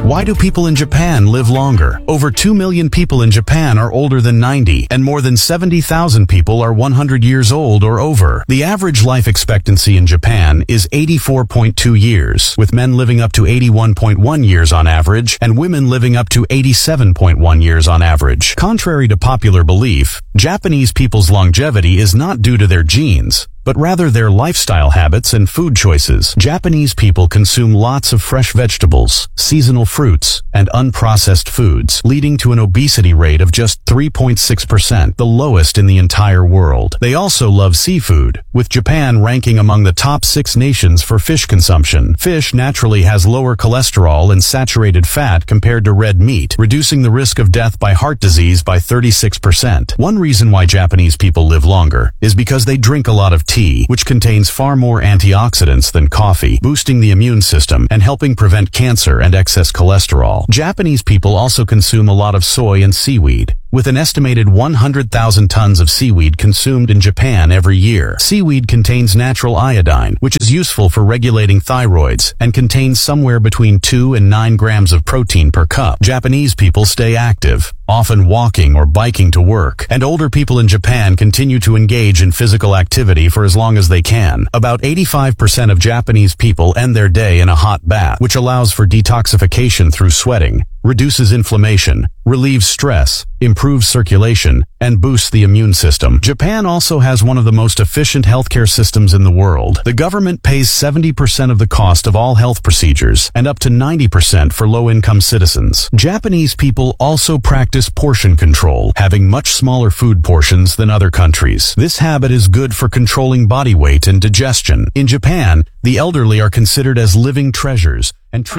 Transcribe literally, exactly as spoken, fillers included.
Why do people in Japan live longer? Over two million people in Japan are older than ninety, and more than seventy thousand people are one hundred years old or over. The average life expectancy in Japan is eighty-four point two years, with men living up to eighty-one point one years on average, and women living up to eighty-seven point one years on average. Contrary to popular belief, Japanese people's longevity is not due to their genes, but rather their lifestyle habits and food choices. Japanese people consume lots of fresh vegetables, seasonal fruits, and unprocessed foods, leading to an obesity rate of just three point six percent, the lowest in the entire world. They also love seafood, with Japan ranking among the top six nations for fish consumption. Fish naturally has lower cholesterol and saturated fat compared to red meat, reducing the risk of death by heart disease by thirty-six percent. One reason why Japanese people live longer is because they drink a lot of tea, which contains far more antioxidants than coffee, boosting the immune system and helping prevent cancer and excess cholesterol. Japanese people also consume a lot of soy and seaweed, with an estimated one hundred thousand tons of seaweed consumed in Japan every year. Seaweed contains natural iodine, which is useful for regulating thyroids, and contains somewhere between two and nine grams of protein per cup. Japanese people stay active, often walking or biking to work, and older people in Japan continue to engage in physical activity for as long as they can. About eighty-five percent of Japanese people end their day in a hot bath, which allows for detoxification through sweating, reduces inflammation, relieves stress, improves circulation, and boosts the immune system. Japan also has one of the most efficient healthcare systems in the world. The government pays seventy percent of the cost of all health procedures, and up to ninety percent for low-income citizens. Japanese people also practice portion control, having much smaller food portions than other countries. This habit is good for controlling body weight and digestion. In Japan, the elderly are considered as living treasures, and treated